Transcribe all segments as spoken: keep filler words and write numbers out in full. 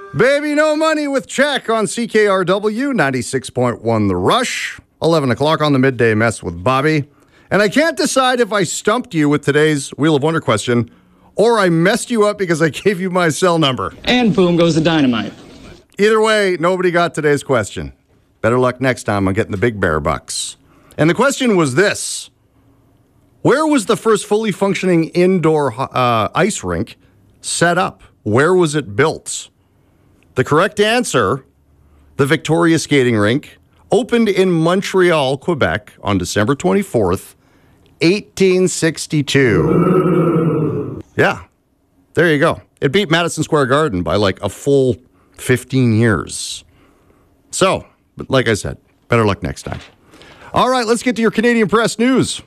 Baby No Money with Check on C K R W ninety-six point one The Rush. eleven o'clock on the Midday Mess with Bobby. And I can't decide if I stumped you with today's Wheel of Wonder question or I messed you up because I gave you my cell number. And boom goes the dynamite. Either way, nobody got today's question. Better luck next time on getting the big bear bucks. And the question was this. Where was the first fully functioning indoor uh, ice rink set up? Where was it built? The correct answer, the Victoria Skating Rink, opened in Montreal, Quebec on December twenty-fourth, eighteen sixty-two. Yeah, there you go. It beat Madison Square Garden by like a full fifteen years. So, but like I said, better luck next time. All right, let's get to your Canadian Press news.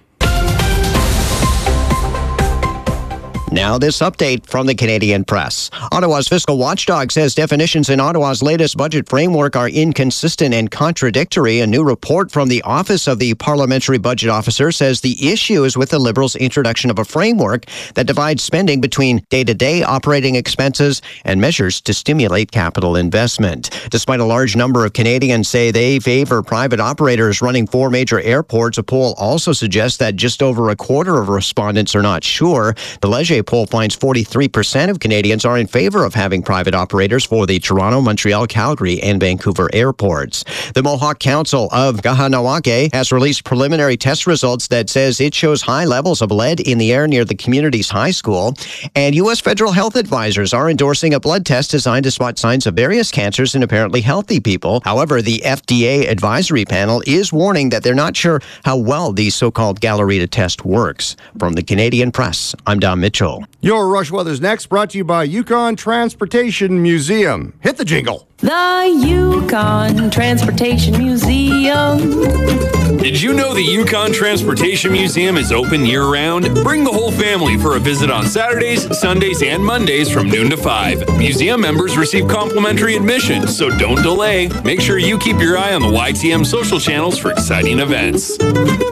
Now this update from the Canadian Press. Ottawa's fiscal watchdog says definitions in Ottawa's latest budget framework are inconsistent and contradictory. A new report from the Office of the Parliamentary Budget Officer says the issue is with the Liberals' introduction of a framework that divides spending between day-to-day operating expenses and measures to stimulate capital investment. Despite a large number of Canadians say they favor private operators running four major airports, a poll also suggests that just over a quarter of respondents are not sure. The Leger poll finds forty-three percent of Canadians are in favor of having private operators for the Toronto, Montreal, Calgary, and Vancouver airports. The Mohawk Council of Kahanawake has released preliminary test results that says it shows high levels of lead in the air near the community's high school. And U S federal health advisors are endorsing a blood test designed to spot signs of various cancers in apparently healthy people. However, the F D A advisory panel is warning that they're not sure how well the so-called Gallerita test works. From the Canadian Press, I'm Don Mitchell. Your Rush Weather's next, brought to you by Yukon Transportation Museum. Hit the jingle. The Yukon Transportation Museum. Did you know the Yukon Transportation Museum is open year-round? Bring the whole family for a visit on Saturdays, Sundays, and Mondays from noon to five. Museum members receive complimentary admission, so don't delay. Make sure you keep your eye on the Y T M social channels for exciting events.